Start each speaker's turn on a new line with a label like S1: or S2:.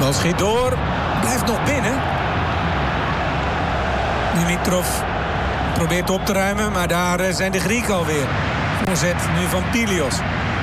S1: Bal schiet door. Blijft nog binnen. Dimitrov probeert op te ruimen, maar daar zijn de Grieken alweer. Voorzet nu van Pilios.